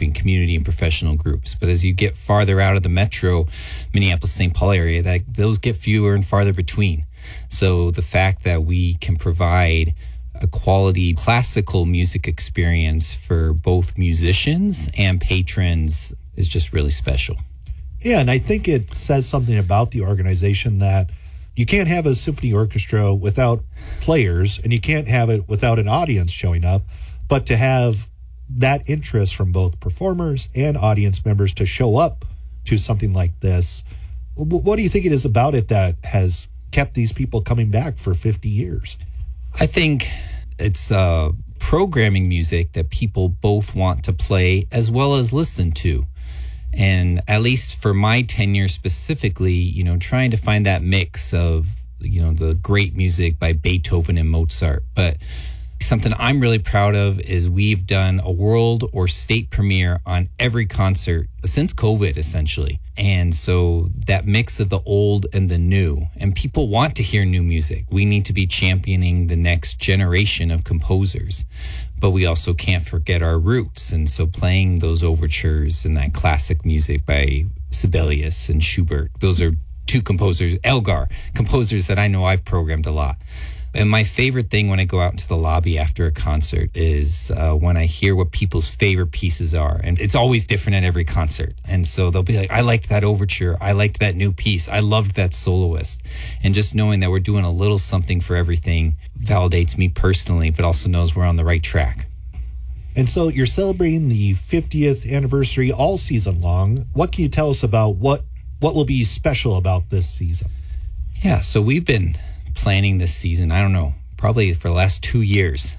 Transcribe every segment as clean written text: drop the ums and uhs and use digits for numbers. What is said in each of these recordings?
in community and professional groups. But as you get farther out of the metro, Minneapolis-St. Paul area, those get fewer and farther between. So the fact that we can provide a quality classical music experience for both musicians and patrons is just really special. Yeah, and I think it says something about the organization that you can't have a symphony orchestra without players, and you can't have it without an audience showing up, but to have that interest from both performers and audience members to show up to something like this. What do you think it is about it that has kept these people coming back for 50 years? I think it's programming music that people both want to play as well as listen to. And at least for my tenure specifically, trying to find that mix of, the great music by Beethoven and Mozart. But something I'm really proud of is we've done a world or state premiere on every concert since COVID, essentially. And so that mix of the old and the new, and people want to hear new music. We need to be championing the next generation of composers, but we also can't forget our roots. And so playing those overtures and that classic music by Sibelius and Schubert, those are two composers, Elgar, composers that I know I've programmed a lot. And my favorite thing when I go out into the lobby after a concert is when I hear what people's favorite pieces are. And it's always different at every concert. And so they'll be like, I liked that overture. I liked that new piece. I loved that soloist. And just knowing that we're doing a little something for everything validates me personally, but also knows we're on the right track. And so you're celebrating the 50th anniversary all season long. What can you tell us about what will be special about this season? Yeah, so we've been planning this season, I don't know, probably for the last 2 years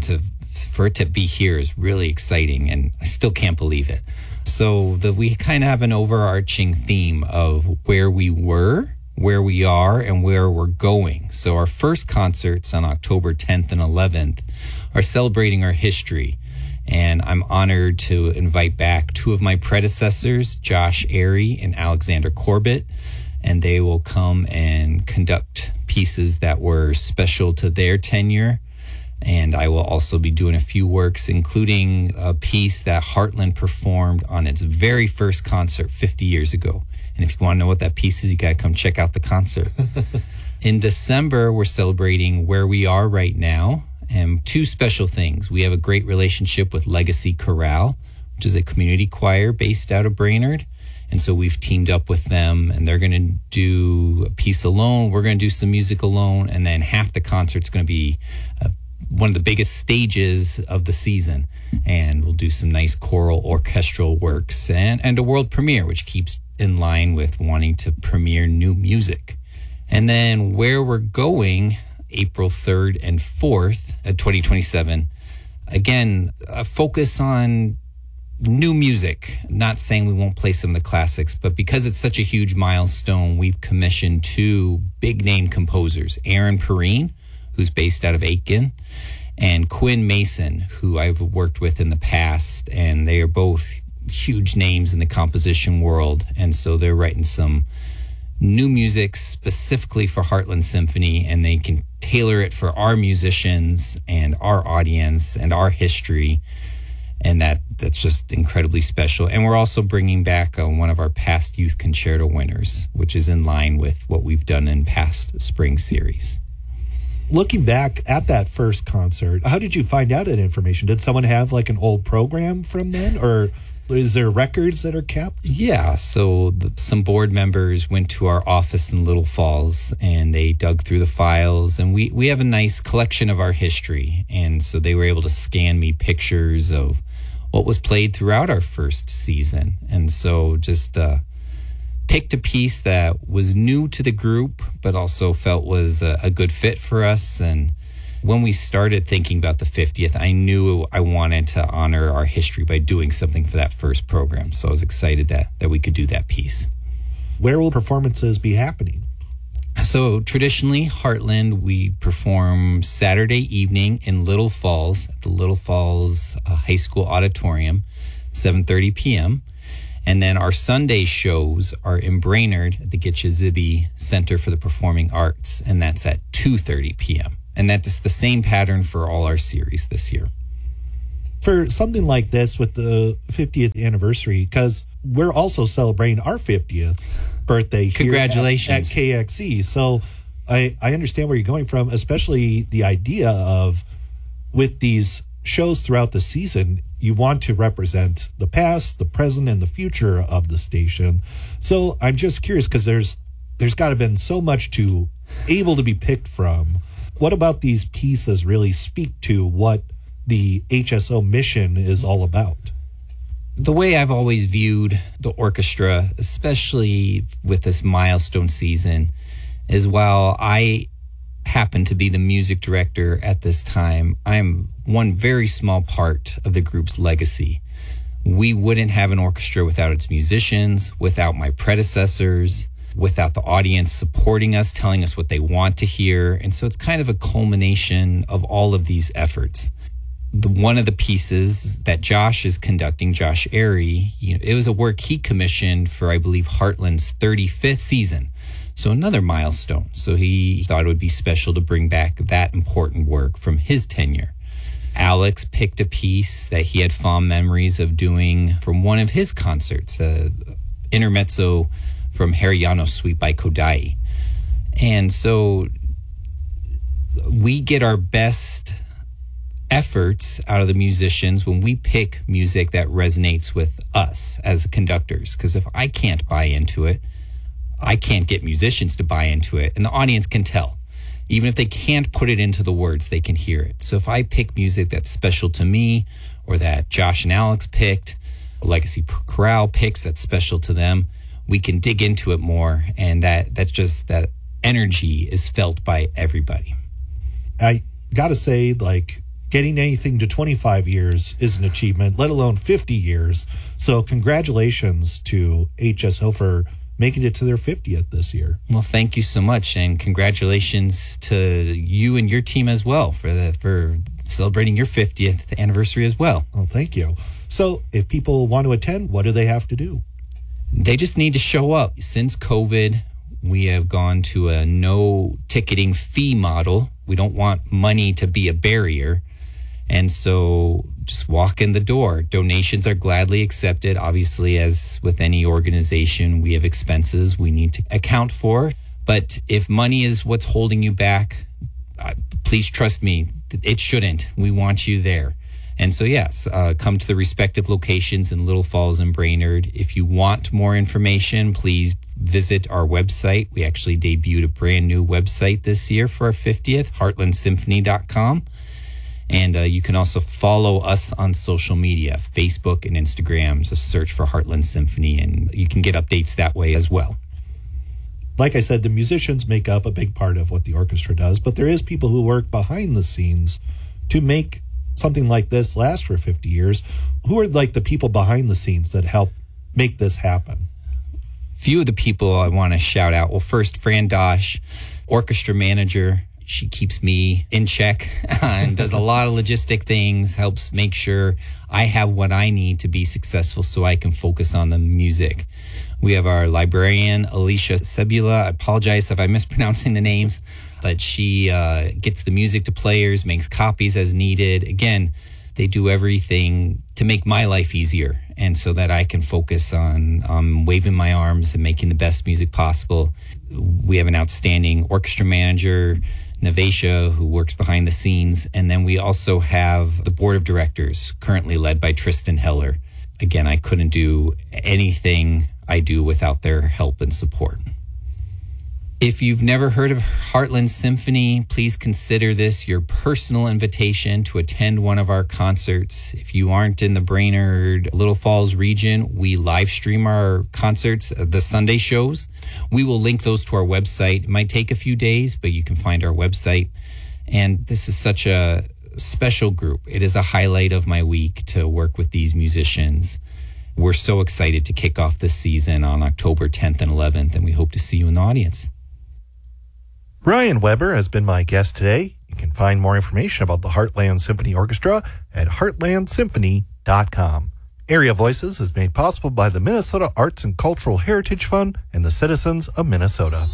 for it to be here is really exciting, and I still can't believe it. So we kind of have an overarching theme of where we were, where we are, and where we're going. So our first concerts on October 10th and 11th are celebrating our history, and I'm honored to invite back two of my predecessors, Josh Airy and Alexander Corbett, and they will come and conduct pieces that were special to their tenure. And I will also be doing a few works, including a piece that Heartland performed on its very first concert 50 years ago. And if you want to know what that piece is, you got to come check out the concert. In December, we're celebrating where we are right now, and two special things. We have a great relationship with Legacy Chorale, which is a community choir based out of Brainerd. And so we've teamed up with them, and they're going to do a piece alone. We're going to do some music alone, and then half the concert's going to be one of the biggest stages of the season. And we'll do some nice choral orchestral works and a world premiere, which keeps in line with wanting to premiere new music. And then where we're going, April 3rd and 4th, 2027, again, a focus on new music. Not saying we won't play some of the classics, but because it's such a huge milestone, we've commissioned two big name composers, Aaron Perrine, who's based out of Aitkin, and Quinn Mason, who I've worked with in the past, and they are both huge names in the composition world. And so they're writing some new music specifically for Heartland Symphony, and they can tailor it for our musicians and our audience and our history. And that's just incredibly special. And we're also bringing back one of our past youth concerto winners, which is in line with what we've done in past spring series. Looking back at that first concert, how did you find out that information? Did someone have like an old program from then, or is there records that are kept? Yeah, so some board members went to our office in Little Falls, and they dug through the files, and we have a nice collection of our history. And so they were able to scan me pictures of what was played throughout our first season. And so just picked a piece that was new to the group, but also felt was a good fit for us. And when we started thinking about the 50th, I knew I wanted to honor our history by doing something for that first program. So I was excited that we could do that piece. Where will performances be happening? So traditionally, Heartland, we perform Saturday evening in Little Falls at the Little Falls High School Auditorium, 7:30 p.m. And then our Sunday shows are in Brainerd at the Gitche Zibby Center for the Performing Arts, and that's at 2:30 p.m. And that's the same pattern for all our series this year. For something like this with the 50th anniversary, because we're also celebrating our 50th birthday here Congratulations. at KXE. So I understand where you're going from, especially the idea of with these shows throughout the season, you want to represent the past, the present, and the future of the station. So I'm just curious because there's got to have been so much to able to be picked from. What about these pieces really speak to what the HSO mission is all about? The way I've always viewed the orchestra, especially with this milestone season, is while I happen to be the music director at this time, I'm one very small part of the group's legacy. We wouldn't have an orchestra without its musicians, without my predecessors, without the audience supporting us, telling us what they want to hear. And so it's kind of a culmination of all of these efforts. One of the pieces that Josh is conducting, Josh Airy, it was a work he commissioned for, I believe, Heartland's 35th season. So another milestone. So he thought it would be special to bring back that important work from his tenure. Alex picked a piece that he had fond memories of doing from one of his concerts, intermezzo from Hariano's Suite by Kodai. And so we get our best efforts out of the musicians when we pick music that resonates with us as conductors. Because if I can't buy into it, I can't get musicians to buy into it. And the audience can tell. Even if they can't put it into the words, they can hear it. So if I pick music that's special to me, or that Josh and Alex picked, Legacy Chorale picks that's special to them, we can dig into it more. And that's just that energy is felt by everybody. I got to say, like, getting anything to 25 years is an achievement, let alone 50 years. So congratulations to HSO for making it to their 50th this year. Well, thank you so much, and congratulations to you and your team as well for celebrating your 50th anniversary as well. Oh, thank you. So if people want to attend, what do they have to do? They just need to show up. Since COVID, we have gone to a no ticketing fee model. We don't want money to be a barrier. And so just walk in the door. Donations are gladly accepted. Obviously, as with any organization, we have expenses we need to account for. But if money is what's holding you back, please trust me, it shouldn't. We want you there. And so, yes, come to the respective locations in Little Falls and Brainerd. If you want more information, please visit our website. We actually debuted a brand new website this year for our 50th, heartlandsymphony.com. And you can also follow us on social media, Facebook and Instagram. Just search for Heartland Symphony, and you can get updates that way as well. Like I said, the musicians make up a big part of what the orchestra does, but there is people who work behind the scenes to make something like this last for 50 years. Who are like the people behind the scenes that help make this happen? Few of the people I want to shout out. Well, first, Fran Dosh, orchestra manager. She keeps me in check and does a lot of logistic things, helps make sure I have what I need to be successful so I can focus on the music. We have our librarian, Alicia Sebula. I apologize if I'm mispronouncing the names, but she gets the music to players, makes copies as needed. Again, they do everything to make my life easier, and so that I can focus on waving my arms and making the best music possible. We have an outstanding orchestra manager, Navasha, who works behind the scenes. And then we also have the board of directors, currently led by Tristan Heller. Again, I couldn't do anything I do without their help and support. If you've never heard of Heartland Symphony, please consider this your personal invitation to attend one of our concerts. If you aren't in the Brainerd, Little Falls region, we live stream our concerts, the Sunday shows. We will link those to our website. It might take a few days, but you can find our website. And this is such a special group. It is a highlight of my week to work with these musicians. We're so excited to kick off this season on October 10th and 11th, and we hope to see you in the audience. Brian Weber has been my guest today. You can find more information about the Heartland Symphony Orchestra at heartlandsymphony.com. Area Voices is made possible by the Minnesota Arts and Cultural Heritage Fund and the citizens of Minnesota.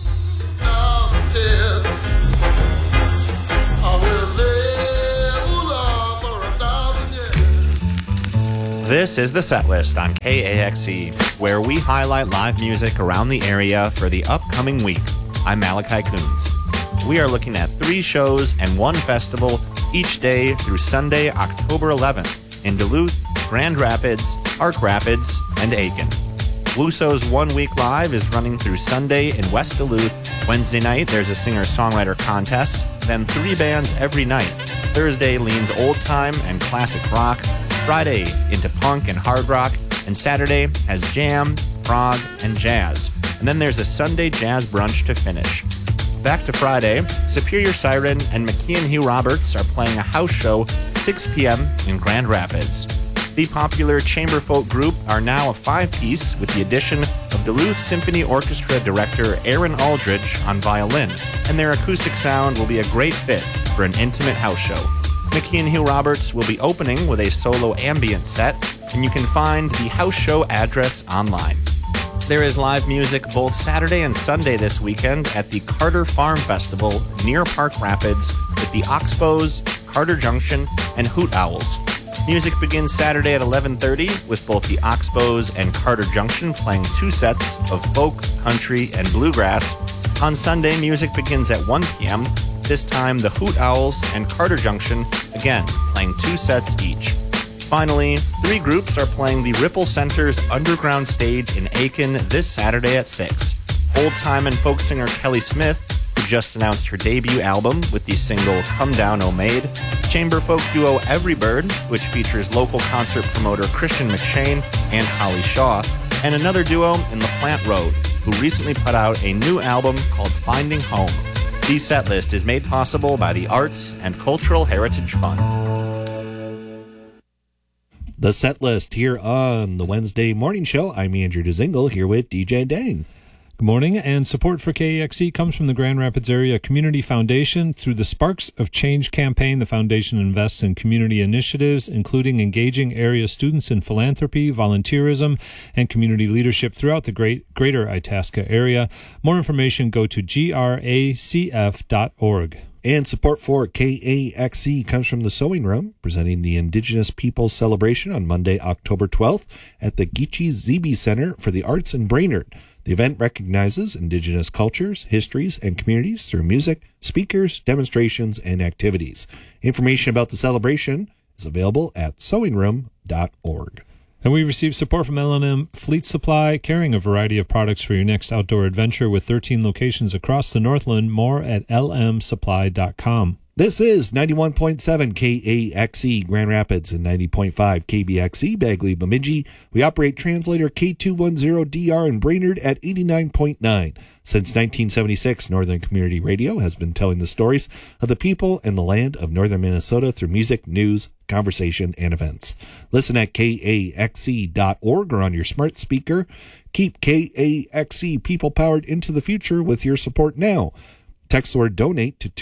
This is the set list on KAXE, where we highlight live music around the area for the upcoming week. I'm Malachi Coons. We are looking at 3 shows and 1 festival each day through Sunday, October 11th in Duluth, Grand Rapids, Park Rapids, and Aiken. WUSO's 1 Week Live is running through Sunday in West Duluth. Wednesday night, there's a singer-songwriter contest, then 3 bands every night. Thursday leans old time and classic rock. Friday into punk and hard rock. And Saturday has jam, prog, and jazz. And then there's a Sunday jazz brunch to finish. Back to Friday, Superior Siren and McKean Hugh Roberts are playing a house show 6 p.m. in Grand Rapids. The popular chamber folk group are now a 5-piece with the addition of Duluth Symphony Orchestra director Aaron Aldridge on violin, and their acoustic sound will be a great fit for an intimate house show. McKean Hugh Roberts will be opening with a solo ambient set, and you can find the house show address online. There is live music both Saturday and Sunday this weekend at the Carter Farm Festival near Park Rapids with the Oxbows, Carter Junction, and Hoot Owls. Music begins Saturday at 11:30 with both the Oxbows and Carter Junction playing 2 sets of folk, country, and bluegrass. On Sunday, music begins at 1 p.m., this time the Hoot Owls and Carter Junction, again, playing 2 sets each. Finally, 3 groups are playing the Ripple Center's underground stage in Aiken this Saturday at 6. Old-time and folk singer Kelly Smith, who just announced her debut album with the single Come Down, O Maid. Chamber folk duo Everybird, which features local concert promoter Christian McShane and Holly Shaw. And another duo in La Plante Road, who recently put out a new album called Finding Home. The set list is made possible by the Arts and Cultural Heritage Fund. The set list here on the Wednesday morning show. I'm Andrew DeZingle here with DJ Dang. Good morning, and support for KAXE comes from the Grand Rapids Area Community Foundation. Through the Sparks of Change campaign, the foundation invests in community initiatives, including engaging area students in philanthropy, volunteerism, and community leadership throughout the greater Itasca area. More information, go to gracf.org. And support for KAXE comes from the Sewing Room, presenting the Indigenous Peoples Celebration on Monday, October 12th at the Geechee Zeebe Center for the Arts in Brainerd. The event recognizes Indigenous cultures, histories, and communities through music, speakers, demonstrations, and activities. Information about the celebration is available at sewingroom.org. And we receive support from L&M Fleet Supply, carrying a variety of products for your next outdoor adventure with 13 locations across the Northland. More at lmsupply.com. This is 91.7 KAXE Grand Rapids and 90.5 KBXE Bagley Bemidji. We operate translator K210DR in Brainerd at 89.9. Since 1976, Northern Community Radio has been telling the stories of the people and the land of northern Minnesota through music, news, conversation, and events. Listen at KAXE.org or on your smart speaker. Keep KAXE people-powered into the future with your support now. Text the word donate to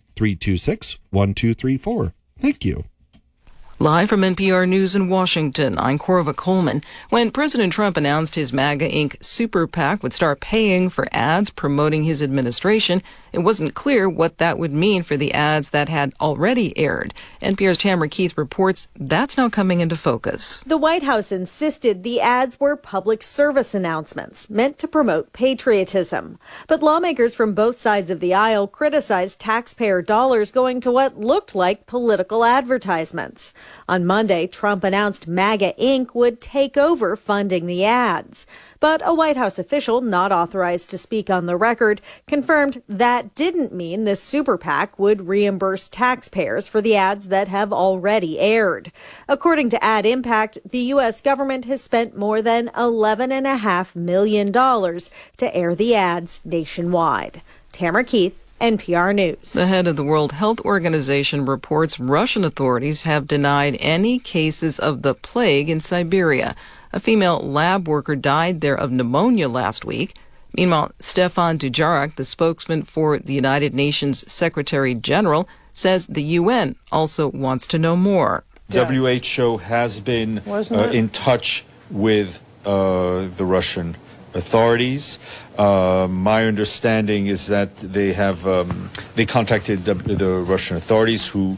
218-326-1234. Thank you. Live from NPR News in Washington, I'm Corva Coleman. When President Trump announced his MAGA Inc. super PAC would start paying for ads promoting his administration, it wasn't clear what that would mean for the ads that had already aired. NPR's Tamara Keith reports that's now coming into focus. The White House insisted the ads were public service announcements meant to promote patriotism. But lawmakers from both sides of the aisle criticized taxpayer dollars going to what looked like political advertisements. On Monday, Trump announced MAGA Inc. would take over funding the ads. But a White House official not authorized to speak on the record confirmed that didn't mean the super PAC would reimburse taxpayers for the ads that have already aired. According to Ad Impact, the U.S. government has spent more than $11.5 million to air the ads nationwide. Tamara Keith, NPR News. The head of the World Health Organization reports Russian authorities have denied any cases of the plague in Siberia. A female lab worker died there of pneumonia last week. Meanwhile, Stefan Dujarric, the spokesman for the United Nations Secretary General, says the UN also wants to know more. WHO has been in touch with the Russian authorities. My understanding is that they have they contacted the Russian authorities who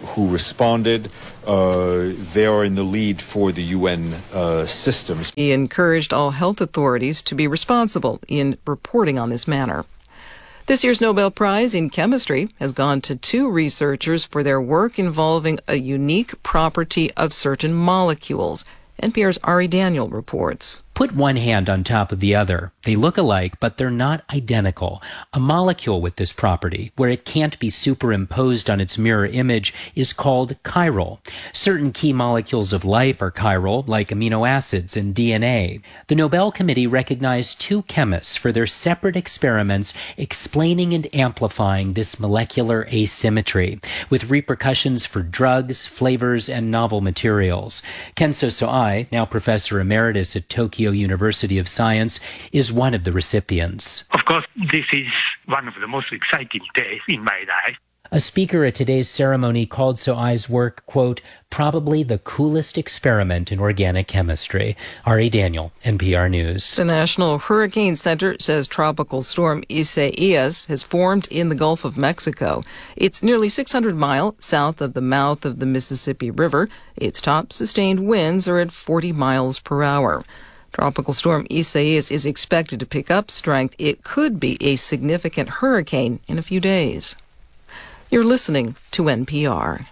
who responded. They are in the lead for the UN systems. He encouraged all health authorities to be responsible in reporting on this matter. This year's Nobel Prize in Chemistry has gone to 2 researchers for their work involving a unique property of certain molecules. NPR's Ari Daniel reports. Put one hand on top of the other. They look alike, but they're not identical. A molecule with this property, where it can't be superimposed on its mirror image, is called chiral. Certain key molecules of life are chiral, like amino acids and DNA. The Nobel Committee recognized 2 chemists for their separate experiments explaining and amplifying this molecular asymmetry, with repercussions for drugs, flavors, and novel materials. Kenzo Soai, now professor emeritus at Tokyo University of Science, is one of the recipients. Of course, this is one of the most exciting days in my life. A speaker at today's ceremony called Soai's work, quote, probably the coolest experiment in organic chemistry. Ari Daniel, NPR News. The National Hurricane Center says Tropical Storm Isaias has formed in the Gulf of Mexico. It's nearly 600 miles south of the mouth of the Mississippi River. Its top sustained winds are at 40 miles per hour. Tropical Storm Isaias is expected to pick up strength. It could be a significant hurricane in a few days. You're listening to NPR.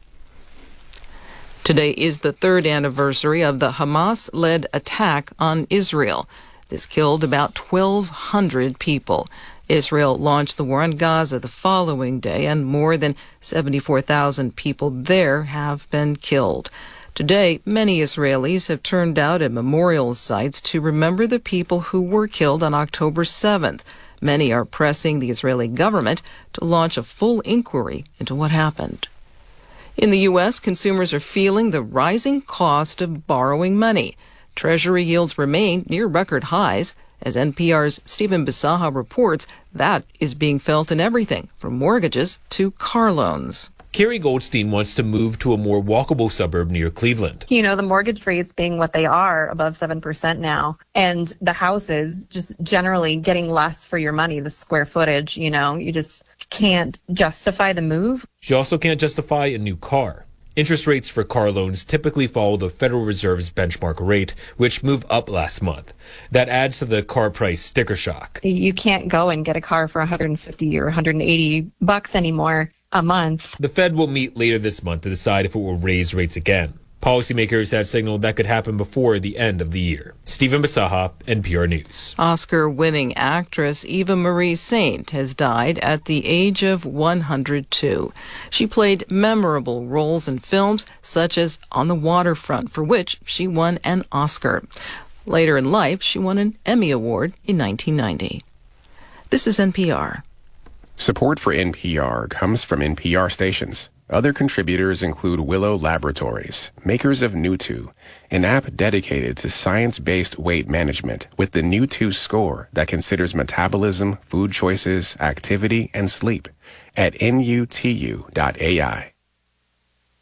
Today is the 3rd anniversary of the Hamas-led attack on Israel. This killed about 1,200 people. Israel launched the war on Gaza the following day, and more than 74,000 people there have been killed. Today, many Israelis have turned out at memorial sites to remember the people who were killed on October 7th. Many are pressing the Israeli government to launch a full inquiry into what happened. In the U.S., consumers are feeling the rising cost of borrowing money. Treasury yields remain near record highs. As NPR's Stephen Bisaha reports, that is being felt in everything from mortgages to car loans. Carrie Goldstein wants to move to a more walkable suburb near Cleveland. You know, the mortgage rates being what they are, above 7% now, and the houses just generally getting less for your money, the square footage, you know, you just can't justify the move. She also can't justify a new car. Interest rates for car loans typically follow the Federal Reserve's benchmark rate, which moved up last month. That adds to the car price sticker shock. You can't go and get a car for $150 or $180 anymore a month. The Fed will meet later this month to decide if it will raise rates again. Policymakers have signaled that could happen before the end of the year. Stephen Bisaha, NPR News. Oscar-winning actress Eva Marie Saint has died at the age of 102. She played memorable roles in films such as On the Waterfront, for which she won an Oscar. Later in life, she won an Emmy Award in 1990. This is NPR. Support for NPR comes from NPR stations. Other contributors include Willow Laboratories, makers of New2, an app dedicated to science-based weight management with the New2 score that considers metabolism, food choices, activity, and sleep at nutu.ai.